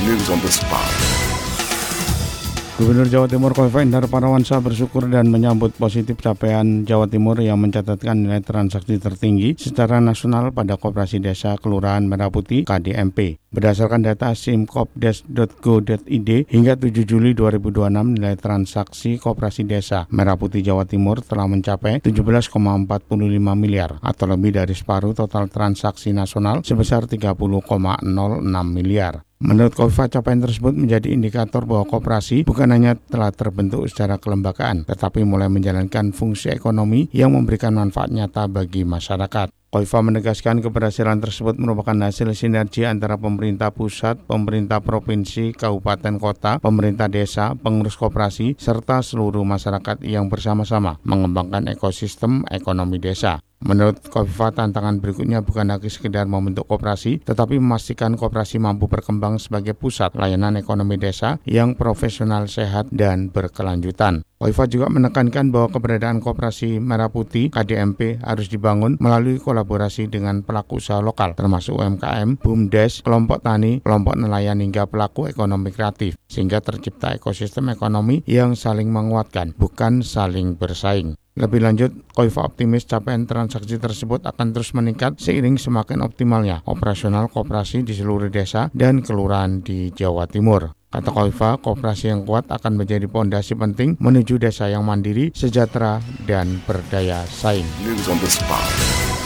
News on the spot. Gubernur Jawa Timur Khofifah Indar Parawansa bersyukur dan menyambut positif capaian Jawa Timur yang mencatatkan nilai transaksi tertinggi secara nasional pada Koperasi Desa Kelurahan Merah Putih (KDMP). Berdasarkan data simkopdes.go.id, hingga 7 Juli 2026 nilai transaksi Koperasi Desa Merah Putih Jawa Timur telah mencapai 17,45 miliar atau lebih dari separuh total transaksi nasional sebesar 30,06 miliar. Menurut Khofifah, capaian tersebut menjadi indikator bahwa koperasi bukan hanya telah terbentuk secara kelembagaan, tetapi mulai menjalankan fungsi ekonomi yang memberikan manfaat nyata bagi masyarakat. Khofifah menegaskan keberhasilan tersebut merupakan hasil sinergi antara pemerintah pusat, pemerintah provinsi, kabupaten kota, pemerintah desa, pengurus koperasi, serta seluruh masyarakat yang bersama-sama mengembangkan ekosistem ekonomi desa. Menurut Khofifah, tantangan berikutnya bukan lagi sekedar membentuk koperasi, tetapi memastikan koperasi mampu berkembang sebagai pusat layanan ekonomi desa yang profesional, sehat, dan berkelanjutan. Khofifah juga menekankan bahwa keberadaan Koperasi Merah Putih (KDMP) harus dibangun melalui kolaborasi dengan pelaku usaha lokal, termasuk UMKM, BUMDes, kelompok tani, kelompok nelayan, hingga pelaku ekonomi kreatif, sehingga tercipta ekosistem ekonomi yang saling menguatkan, bukan saling bersaing. Lebih lanjut, Khofifah optimis capaian transaksi tersebut akan terus meningkat seiring semakin optimalnya operasional koperasi di seluruh desa dan kelurahan di Jawa Timur. Kata Khofifah, koperasi yang kuat akan menjadi pondasi penting menuju desa yang mandiri, sejahtera, dan berdaya saing. News on the spot.